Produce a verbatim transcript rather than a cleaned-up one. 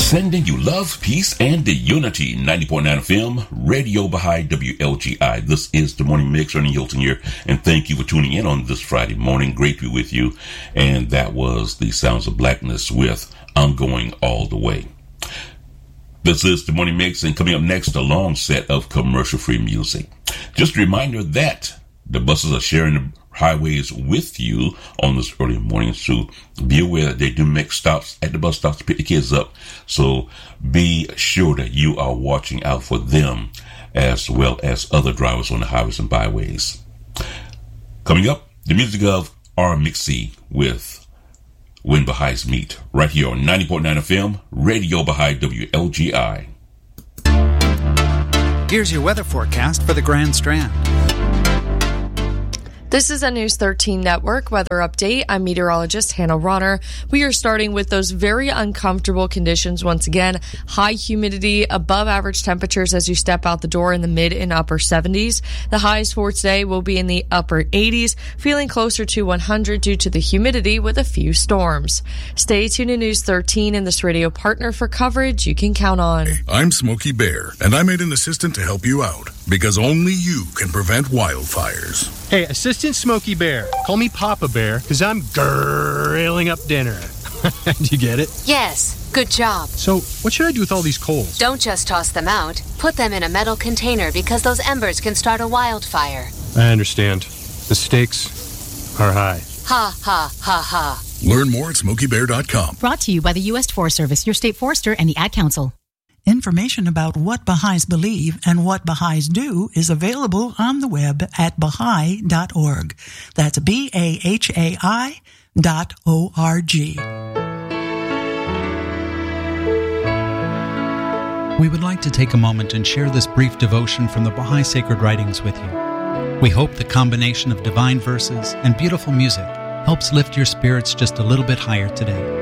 Sending you love, peace, and the unity. ninety point nine F M, Radio Baha'i, W L G I. This is the Morning Mix. Ernie Hilton here, and thank you for tuning in on this Friday morning. Great to be with you. And that was the Sounds of Blackness with I'm Going All the Way. This is the Morning Mix, and coming up next, a long set of commercial-free music. Just a reminder that the buses are sharing the highways with you on this early morning, so be aware that they do make stops at the bus stops to pick the kids up, so be sure that you are watching out for them as well as other drivers on the highways and byways. Coming up, the music of R. Mixie with When Baha'is Meet, right here on ninety point nine F M, Radio Baha'i, W L G I. Here's your weather forecast for the Grand Strand. This is a News thirteen Network weather update. I'm meteorologist Hannah Ronner. We are starting with those very uncomfortable conditions once again. High humidity, above average temperatures as you step out the door in the mid and upper seventies. The highs for today will be in the upper eighties, feeling closer to one hundred due to the humidity with a few storms. Stay tuned to News thirteen and this radio partner for coverage you can count on. Hey, I'm Smokey Bear, and I made an assistant to help you out because only you can prevent wildfires. Hey, Assistant Smokey Bear. Call me Papa Bear, because I'm grilling up dinner. Do you get it? Yes. Good job. So, what should I do with all these coals? Don't just toss them out. Put them in a metal container because those embers can start a wildfire. I understand. The stakes are high. Ha, ha, ha, ha. Learn more at smokey bear dot com. Brought to you by the U S Forest Service, your state forester, and the Ad Council. Information about what Baha'is believe and what Baha'is do is available on the web at Baha'i dot org. That's B A H A I dot O R G. We would like to take a moment and share this brief devotion from the Baha'i Sacred Writings with you. We hope the combination of divine verses and beautiful music helps lift your spirits just a little bit higher today.